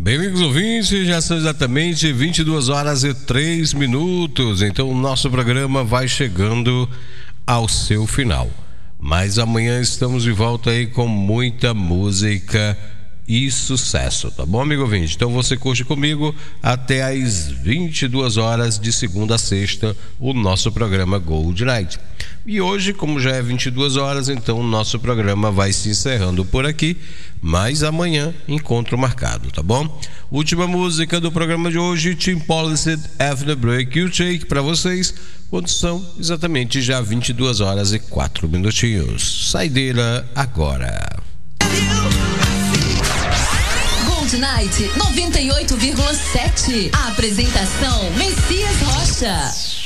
Bem, amigos ouvintes, já são exatamente 22 horas e 3 minutos. Então o nosso programa vai chegando ao seu final. Mas amanhã estamos de volta aí com muita música e sucesso, tá bom, amigo ouvinte? Então você curte comigo até às 22 horas de segunda a sexta o nosso programa Gold Night. E hoje, como já é 22 horas, então o nosso programa vai se encerrando por aqui, mas amanhã encontro marcado, tá bom? Última música do programa de hoje, Team Policy, After Break You Take, para vocês, quando são exatamente já 22 horas e 4 minutinhos. Saideira agora. Gold Night 98,7. A apresentação Messias Rocha.